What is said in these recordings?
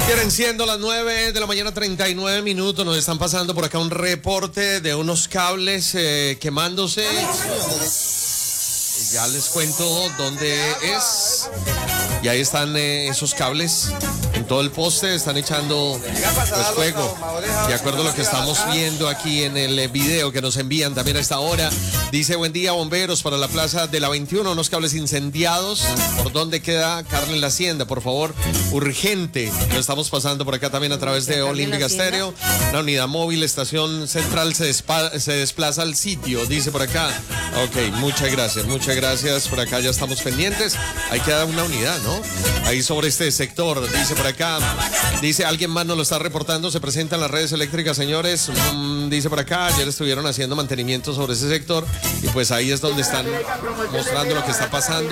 Vienen siendo las 9 de la mañana, 39 minutos. Nos están pasando por acá un reporte de unos cables quemándose. Ya les cuento dónde es. Y ahí están esos cables en todo el poste, están echando pues fuego. De acuerdo a lo que estamos viendo aquí en el video que nos envían también a esta hora. Dice: buen día, bomberos, para la plaza de la 21, unos cables incendiados. ¿Por dónde queda Carne en la Hacienda? Por favor, urgente. Lo estamos pasando por acá también a través de Olímpica Estéreo. Una unidad móvil, estación central se desplaza al sitio, dice por acá. Ok, muchas gracias. Por acá ya estamos pendientes. Ahí queda una unidad, ¿no? Ahí sobre este sector, dice por acá. Dice: alguien más nos lo está reportando. Se presentan las redes eléctricas, señores. Dice por acá, ayer estuvieron haciendo mantenimiento sobre ese sector. Y pues ahí es donde están mostrando lo que está pasando.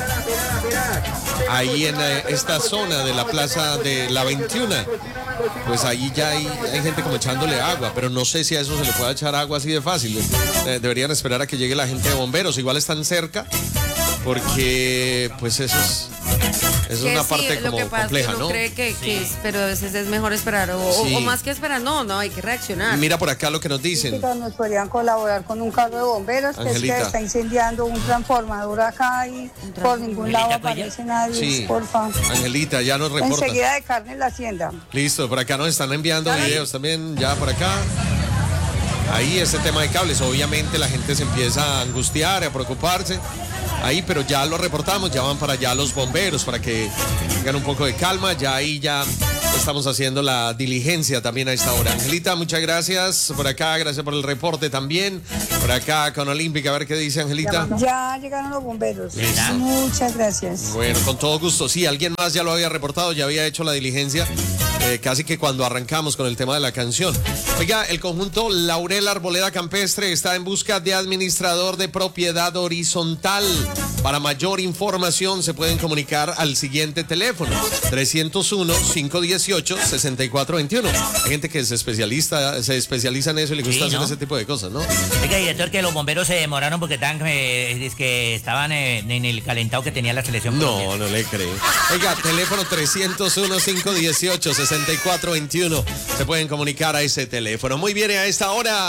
Ahí en esta zona de la plaza de la 21. Pues ahí ya hay gente como echándole agua, pero no sé si a eso se le puede echar agua así de fácil. Deberían esperar a que llegue la gente de bomberos. Igual están cerca, porque pues eso es una parte como compleja, ¿no? Cree que pero a veces es mejor esperar o más que esperar, no, hay que reaccionar. Mira por acá lo que nos dicen. Nos podrían colaborar con un carro de bomberos, Angelita, que es que está incendiando un transformador acá y por ningún lado aparece nadie, sí, por favor. Angelita, ya nos reporta. Enseguida de Carne en la Hacienda. Listo, por acá nos están enviando videos también, ya por acá. Ahí ese tema de cables, obviamente la gente se empieza a angustiar, a preocuparse. Ahí, pero ya lo reportamos, ya van para allá los bomberos para que tengan un poco de calma. Ya ahí ya estamos haciendo la diligencia también a esta hora. Angelita, muchas gracias por acá, gracias por el reporte también. Por acá con Olímpica, a ver qué dice Angelita. Ya llegaron los bomberos. Listo. Muchas gracias. Bueno, con todo gusto. Sí, alguien más ya lo había reportado, ya había hecho la diligencia. Casi que cuando arrancamos con el tema de la canción. Oiga, el conjunto Laurel Arboleda Campestre está en busca de administrador de propiedad horizontal. Para mayor información se pueden comunicar al siguiente teléfono: 301-518-6421. Hay gente que se especializa en eso y le gusta hacer ese tipo de cosas, ¿no? Oiga, director, que los bomberos se demoraron porque estaban en el calentado que tenía la selección. No le creo. Oiga, teléfono 301-518-6421. Se pueden comunicar a ese teléfono. Muy bien, a esta hora